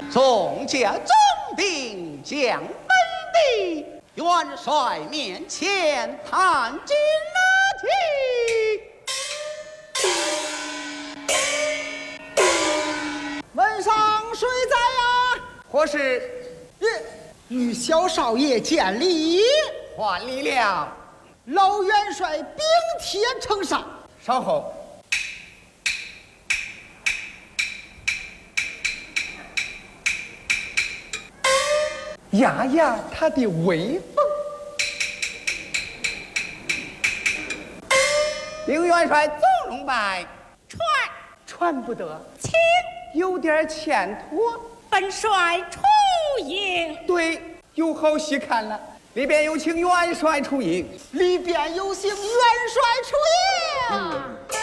众家总兵将本地元帅面前探进了题。 问上谁在呀？ 或是与小少爷见礼。 还礼了。 老元帅禀天呈上。 稍后。压压他的威风。丁元帅总龙拜，传不得， 请有点欠妥。 本帅出营。 对，有好戏看了。里边有请元帅出营。 里边有请元帅出营。